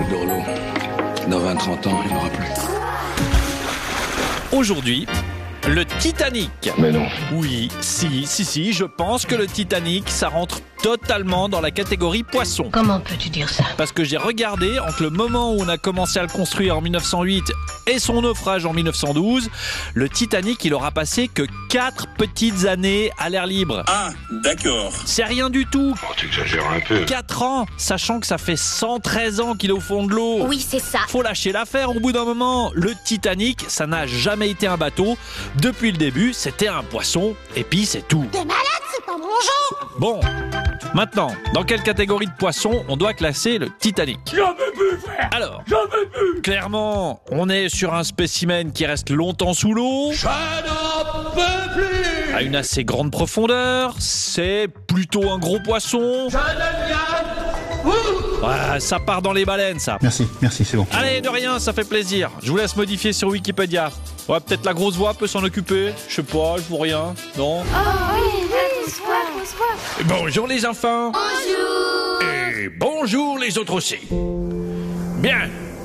Jacques Dorlo. Dans 20-30 ans, il n'y en aura plus. Aujourd'hui, le Titanic. Mais non. Oui, si, je pense que le Titanic, ça rentre totalement dans la catégorie poisson. Comment peux-tu dire ça? Parce que j'ai regardé, entre le moment où on a commencé à le construire en 1908 et son naufrage en 1912, le Titanic, il aura passé que 4 petites années à l'air libre. Ah, d'accord. C'est rien du tout. Oh, tu exagères un peu. 4 ans, sachant que ça fait 113 ans qu'il est au fond de l'eau. Oui, c'est ça. Faut lâcher l'affaire au bout d'un moment. Le Titanic, ça n'a jamais été un bateau. Depuis le début, c'était un poisson, et puis c'est tout. T'es malade, c'est pas mon genre. Bon, maintenant, dans quelle catégorie de poisson on doit classer le Titanic? J'en peux plus, frère. Alors, J'en peux plus. clairement, on est sur un spécimen qui reste longtemps sous l'eau, Je n'en peux plus. à une assez grande profondeur, c'est plutôt un gros poisson. Je deviens fou. Ouais, ça part dans les baleines, ça. Merci, c'est bon. Allez, de rien, ça fait plaisir. Je vous laisse modifier sur Wikipédia. Ouais, peut-être la grosse voix peut s'en occuper. Je sais pas, je vois rien. Non? Bonjour les enfants. Bonjour. Et bonjour les autres aussi. Bien.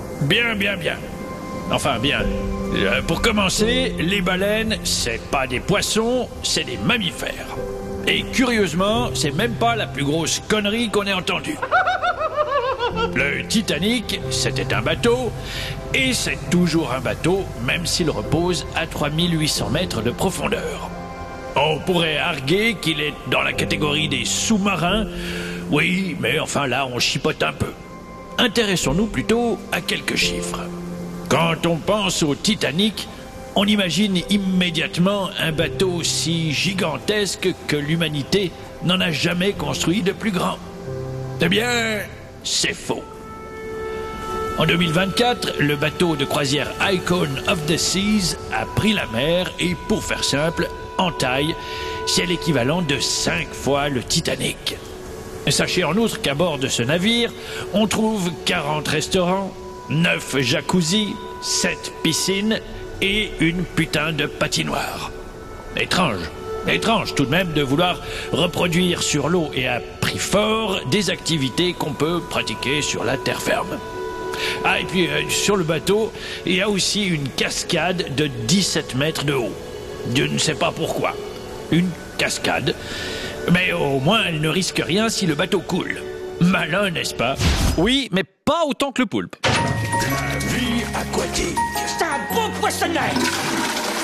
Enfin, bien. Pour commencer, les baleines, c'est pas des poissons, c'est des mammifères. Et curieusement, c'est même pas la plus grosse connerie qu'on ait entendue. Le Titanic, c'était un bateau, et c'est toujours un bateau, même s'il repose à 3800 mètres de profondeur. On pourrait arguer qu'il est dans la catégorie des sous-marins, oui, mais enfin là, on chipote un peu. Intéressons-nous plutôt à quelques chiffres. Quand on pense au Titanic, on imagine immédiatement un bateau aussi gigantesque que l'humanité n'en a jamais construit de plus grand. Eh bien, c'est faux. En 2024, le bateau de croisière Icon of the Seas a pris la mer et, pour faire simple, en taille, c'est l'équivalent de 5 fois le Titanic. Sachez en outre qu'à bord de ce navire, on trouve 40 restaurants, 9 jacuzzis, 7 piscines et une putain de patinoire. Étrange tout de même de vouloir reproduire sur l'eau et à prix fort des activités qu'on peut pratiquer sur la terre ferme. Ah, et puis sur le bateau, il y a aussi une cascade de 17 mètres de haut. Je ne sais pas pourquoi. Une cascade. Mais au moins, elle ne risque rien si le bateau coule. Malin, n'est-ce pas? Oui, mais pas autant que le poulpe. La vie aquatique. C'est un beau poissonnet.